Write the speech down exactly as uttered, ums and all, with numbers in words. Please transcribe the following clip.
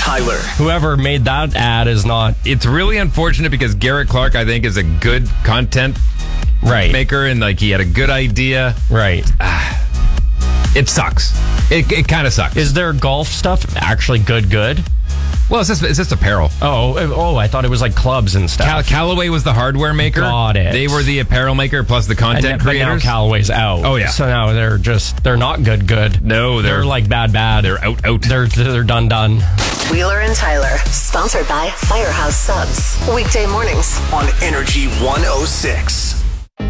Tyler. Whoever made that ad is not... It's really unfortunate because Garrett Clark, I think, is a good content right. maker, and like he had a good idea. Right. It sucks. It, it kind of sucks. Is their golf stuff actually good, good? Well, it's just, it's just apparel. Oh, oh, I thought it was like clubs and stuff. Cal- Callaway was the hardware maker. Got it. They were the apparel maker plus the content and, creators. But now Callaway's out. Oh, yeah. So now they're just, they're not good, good. No, they're, they're like bad, bad. They're out, out. They're, they're done, done. Wheeler and Tyler, sponsored by Firehouse Subs. Weekday mornings on Energy one oh six.